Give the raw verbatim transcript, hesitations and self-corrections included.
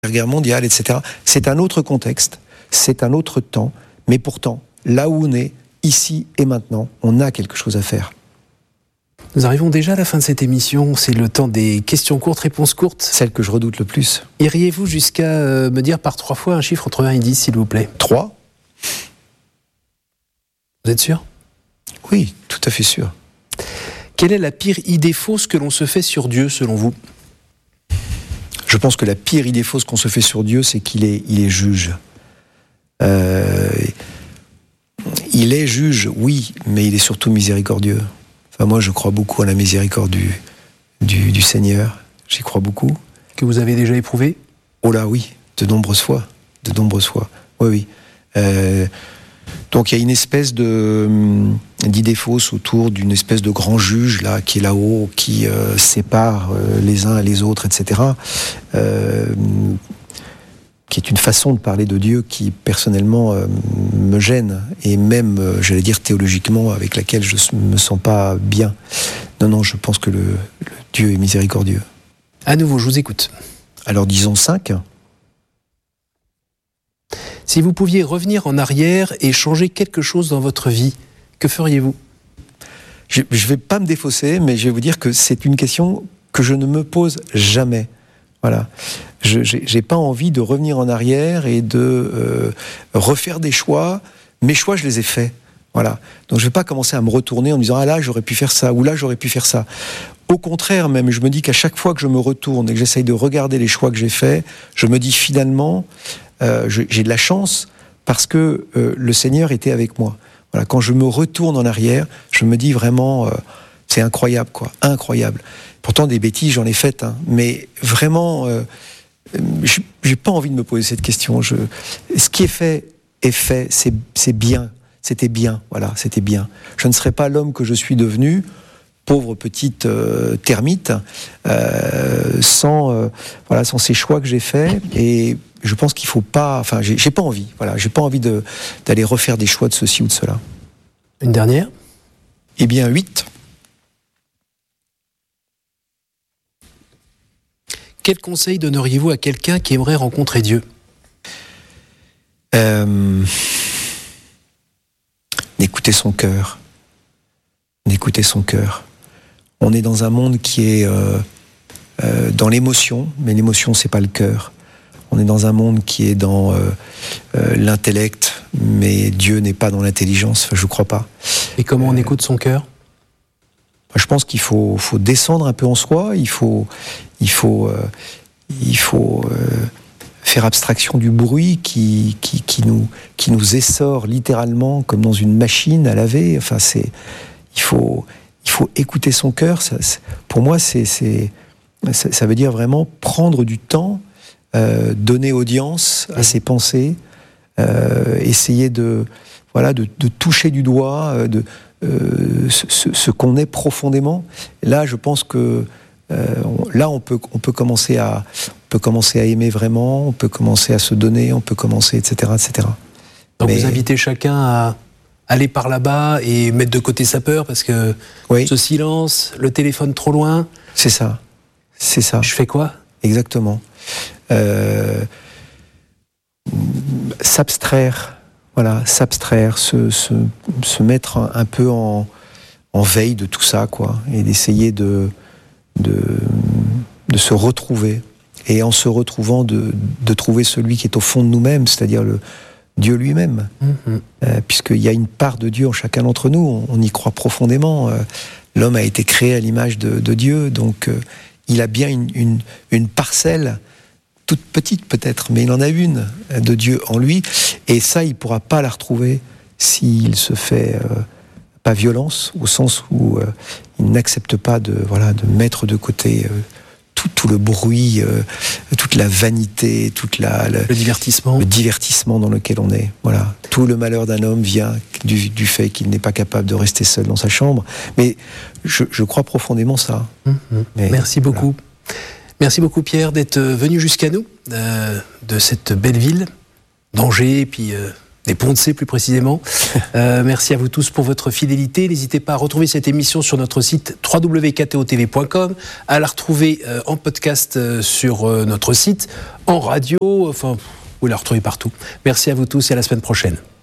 guerre mondiale, et cetera. C'est un autre contexte, c'est un autre temps, mais pourtant, là où on est, ici et maintenant, on a quelque chose à faire. Nous arrivons déjà à la fin de cette émission, c'est le temps des questions courtes, réponses courtes. Celle que je redoute le plus. Iriez-vous jusqu'à euh, me dire par trois fois un chiffre entre un et dix, s'il vous plaît? Trois? Vous êtes sûr? Oui, tout à fait sûr. Quelle est la pire idée fausse que l'on se fait sur Dieu, selon vous? Je pense que la pire idée fausse qu'on se fait sur Dieu, c'est qu'il est, il est juge. Euh, il est juge, oui, mais il est surtout miséricordieux. Enfin, moi, je crois beaucoup à la miséricorde du, du, du Seigneur. J'y crois beaucoup. Que vous avez déjà éprouvé? Oh là, oui, de nombreuses fois. De nombreuses fois. Oui, oui. Euh, donc, il y a une espèce de, d'idée fausse autour d'une espèce de grand juge, là, qui est là-haut, qui euh, sépare euh, les uns et les autres, et cetera. Euh, qui est une façon de parler de Dieu qui, personnellement, euh, me gêne, et même, euh, j'allais dire, théologiquement, avec laquelle je ne me sens pas bien. Non, non, je pense que le, le Dieu est miséricordieux. À nouveau, je vous écoute. Alors, disons cinq. Si vous pouviez revenir en arrière et changer quelque chose dans votre vie, que feriez-vous? Je ne vais pas me défausser, mais je vais vous dire que c'est une question que je ne me pose jamais. Voilà. Je n'ai pas envie de revenir en arrière et de euh, refaire des choix. Mes choix, je les ai faits. Voilà. Donc je ne vais pas commencer à me retourner en me disant « Ah là, j'aurais pu faire ça » ou « Là, j'aurais pu faire ça ». Au contraire, même, je me dis qu'à chaque fois que je me retourne et que j'essaye de regarder les choix que j'ai faits, je me dis finalement, euh, je, j'ai de la chance parce que euh, le Seigneur était avec moi. Voilà. Quand je me retourne en arrière, je me dis vraiment, euh, c'est incroyable, quoi, incroyable. Pourtant, des bêtises, j'en ai faites, hein, mais vraiment, euh, je n'ai pas envie de me poser cette question. Je, ce qui est fait est fait, c'est, c'est bien, c'était bien, voilà, c'était bien. Je ne serais pas l'homme que je suis devenu, pauvre petite euh, termite, euh, sans, euh, voilà, sans ces choix que j'ai faits. Et je pense qu'il faut pas, enfin, j'ai, j'ai pas envie, voilà, j'ai pas envie de, d'aller refaire des choix de ceci ou de cela. Une dernière? Eh bien, huit. Quel conseil donneriez-vous à quelqu'un qui aimerait rencontrer Dieu? euh, D'écouter son cœur. D'écouter son cœur. On est dans un monde qui est euh, euh, dans l'émotion, mais l'émotion, c'est pas le cœur. On est dans un monde qui est dans euh, euh, l'intellect, mais Dieu n'est pas dans l'intelligence, enfin, je crois pas. Et comment on Euh, écoute son cœur? Je pense qu'il faut, faut descendre un peu en soi, il faut, il faut, euh, il faut euh, faire abstraction du bruit qui, qui, qui, nous, qui nous essore littéralement comme dans une machine à laver. Enfin, c'est, il faut, il faut écouter son cœur. Ça, pour moi, c'est, c'est, ça, ça veut dire vraiment prendre du temps, euh, donner audience à ses pensées, euh, essayer de, voilà, de, de toucher du doigt, de Euh, ce, ce, ce qu'on est profondément. Là, je pense que euh, on, là, on peut, on peut commencer à, on peut commencer à aimer vraiment, on peut commencer à se donner, on peut commencer, et cetera, et cetera. Donc Mais... vous invitez chacun à aller par là-bas et mettre de côté sa peur parce que oui. Ce silence, le téléphone trop loin. C'est ça, c'est ça. Je fais quoi? Exactement. Euh, s'abstraire. Voilà, s'abstraire, se, se, se mettre un, un peu en, en veille de tout ça, quoi, et d'essayer de, de, de se retrouver, et en se retrouvant, de, de trouver celui qui est au fond de nous-mêmes, c'est-à-dire le Dieu lui-même, mm-hmm. euh, puisqu'il y a une part de Dieu en chacun d'entre nous, on, on y croit profondément. Euh, l'homme a été créé à l'image de, de Dieu, donc euh, il a bien une, une, une parcelle toute petite peut-être, mais il en a une de Dieu en lui, et ça, il ne pourra pas la retrouver s'il se fait euh, pas violence, au sens où euh, il n'accepte pas de, voilà, de mettre de côté euh, tout, tout le bruit, euh, toute la vanité, toute la, la, le divertissement. le divertissement dans lequel on est. Voilà. Tout le malheur d'un homme vient du, du fait qu'il n'est pas capable de rester seul dans sa chambre. Mais je, je crois profondément ça. Mmh, mmh. Mais, Merci beaucoup. Voilà. Merci beaucoup Pierre d'être venu jusqu'à nous, euh, de cette belle ville, d'Angers, et puis euh, des et Poncé plus précisément. Euh, merci à vous tous pour votre fidélité. N'hésitez pas à retrouver cette émission sur notre site w w w point k t o t v point com, à la retrouver euh, en podcast euh, sur euh, notre site, en radio, enfin, vous la retrouvez partout. Merci à vous tous et à la semaine prochaine.